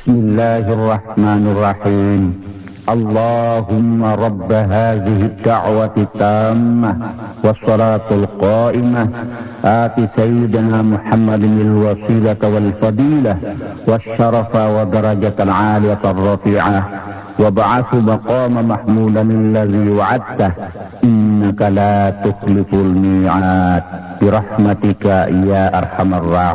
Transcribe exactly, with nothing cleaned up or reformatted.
بسم الله الرحمن الرحيم. اللهم رب هذه الدعوة التامة والصلاة القائمة آت سيدنا محمد الوسيلة والفضيلة والشرف ودرجة العالية الرفيعة وابعث مقام محمودا الذي وعدته إنك لا تخلف الميعاد برحمتك يا أرحم الراحمين.